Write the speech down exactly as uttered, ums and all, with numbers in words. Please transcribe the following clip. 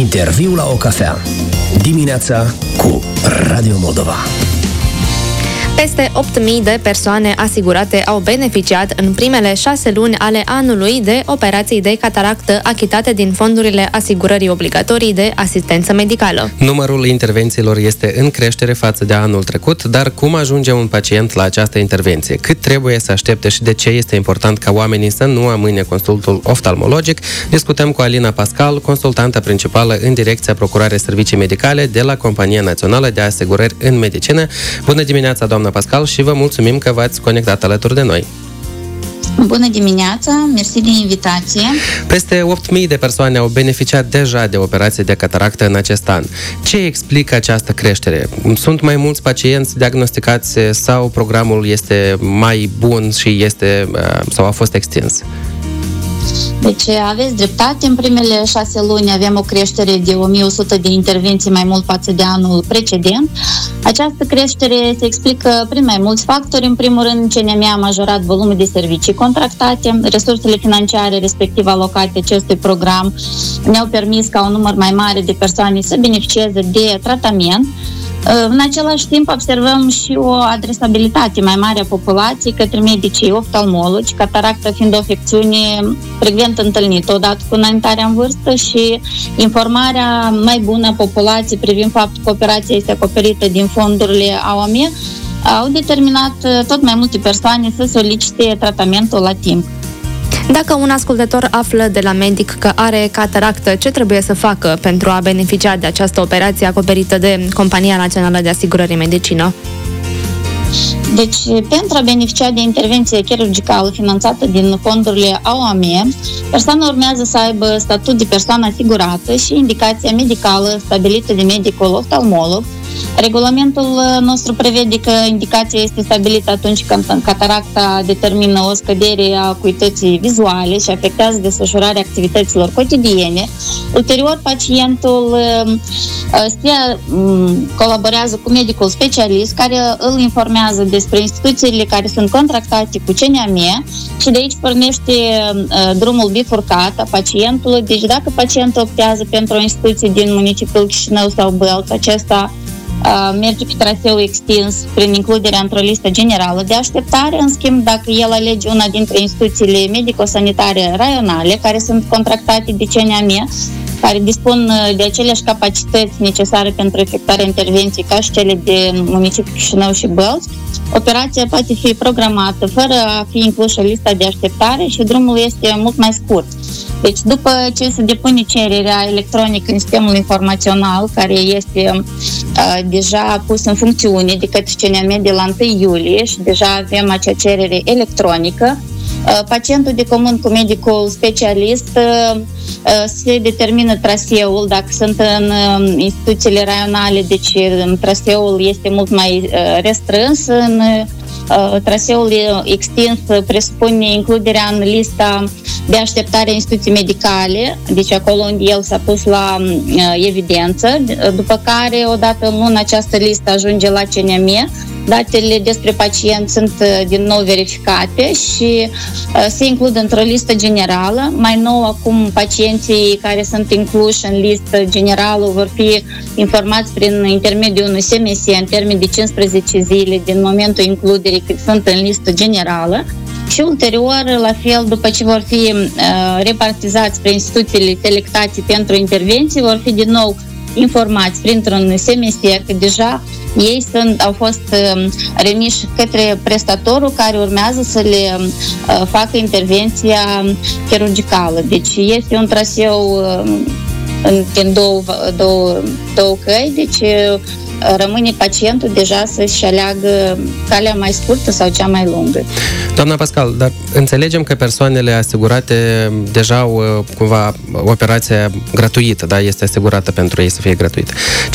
Interviu la o cafea. Dimineața cu Radio Moldova. Peste opt mii de persoane asigurate au beneficiat în primele șase luni ale anului de operații de cataractă achitate din fondurile asigurării obligatorii de asistență medicală. Numărul intervențiilor este în creștere față de anul trecut, dar cum ajunge un pacient la această intervenție? Cât trebuie să aștepte și de ce este important ca oamenii să nu amâne consultul oftalmologic? Discutăm cu Alina Pascal, consultantă principală în Direcția Procurare Servicii Medicale de la Compania Națională de Asigurări în Medicină. Bună dimineața, doamna Pascal, și vă mulțumim că v-ați conectat alături de noi. Bună dimineața, mersi de invitație. Peste opt mii de persoane au beneficiat deja de operații de cataractă în acest an. Ce explică această creștere? Sunt mai mulți pacienți diagnosticați sau programul este mai bun și este sau a fost extins? Deci aveți dreptate, în primele șase luni avem o creștere de o mie o sută de intervenții mai mult față de anul precedent. Această creștere se explică prin mai mulți factori. În primul rând, C N M a majorat volumul de servicii contractate, resursele financiare respectiv alocate acestui program ne-au permis ca un număr mai mare de persoane să beneficieze de tratament. În același timp observăm și o adresabilitate mai mare a populației către medicii oftalmologi, cataracta fiind o afecțiune frecvent întâlnită odată cu înaintarea în vârstă, și informarea mai bună a populației privind faptul că operația este acoperită din fondurile A O M E au determinat tot mai multe persoane să solicite tratamentul la timp. Dacă un ascultător află de la medic că are cataractă, ce trebuie să facă pentru a beneficia de această operație acoperită de Compania Națională de Asigurări în Medicină? Deci, pentru a beneficia de intervenție chirurgicală finanțată din fondurile A O M E, persoana urmează să aibă statut de persoană asigurată și indicația medicală stabilită de medicul oftalmolog. Regulamentul nostru prevede că indicația este stabilită atunci când cataracta determină o scădere a acuității vizuale și afectează desfășurarea activităților cotidiene. Ulterior, pacientul se colaborează cu medicul specialist care îl informează despre instituțiile care sunt contractate cu C N M E și de aici pornește drumul bifurcat a pacientului. Deci dacă pacientul optează pentru o instituție din municipiul Chișinău sau Bălți, acesta merge pe traseu extins prin includerea într-o listă generală de așteptare. În schimb, dacă el alege una dintre instituțiile medico-sanitare raionale care sunt contractate de C N M E, care dispun de aceleași capacități necesare pentru efectuarea intervenției ca și cele de municipiul Chișinău și Bălți, operația poate fi programată fără a fi inclusă în lista de așteptare și drumul este mult mai scurt. Deci, după ce se depune cererea electronică în sistemul informațional, care este uh, deja pus în funcțiune de către C N M E de la întâi iulie și deja avem acea cerere electronică, uh, pacientul de comun cu medicul specialist uh, uh, se determină traseul. Dacă sunt în uh, instituțiile raionale, deci uh, traseul este mult mai uh, restrâns. În uh, traseul extins presupune includerea în lista de așteptare a instituții medicale, deci acolo unde el s-a pus la uh, evidență, după care, odată în această listă ajunge la C N M E, datele despre pacient sunt uh, din nou verificate și uh, se includ într-o listă generală. Mai nou, acum, pacienții care sunt incluși în listă generală vor fi informați prin intermediul unui S M S în termen de cincisprezece zile din momentul includerii cât sunt în listă generală. Și ulterior, la fel, după ce vor fi uh, repartizați prin instituțiile selectate pentru intervenții, vor fi din nou informați printr-un S M S că deja ei sunt, au fost uh, remiși către prestatorul care urmează să le uh, facă intervenția chirurgicală. Deci este un traseu uh, în, în două, două, două căi, deci uh, rămâne pacientul deja să-și aleagă calea mai scurtă sau cea mai lungă. Doamna Pascal, dar înțelegem că persoanele asigurate deja au cumva operația gratuită, da, este asigurată pentru ei să fie gratuită.